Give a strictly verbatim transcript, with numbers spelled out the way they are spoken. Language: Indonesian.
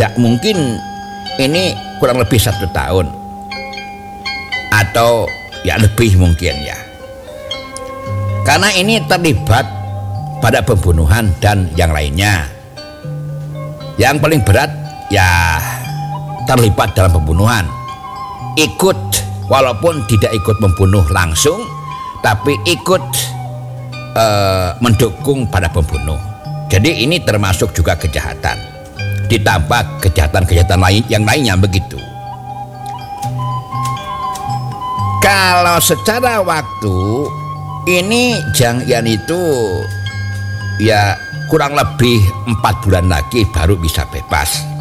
tidak mungkin ini kurang lebih satu tahun atau ya lebih mungkin ya, karena ini terlibat pada pembunuhan dan yang lainnya. Yang paling berat ya terlibat dalam pembunuhan, ikut walaupun tidak ikut membunuh langsung, tapi ikut uh, mendukung pada pembunuh. Jadi ini termasuk juga kejahatan, ditambah kejahatan-kejahatan lain yang lainnya begitu. Kalau secara waktu ini Jang Ian itu ya kurang lebih empat bulan lagi baru bisa bebas.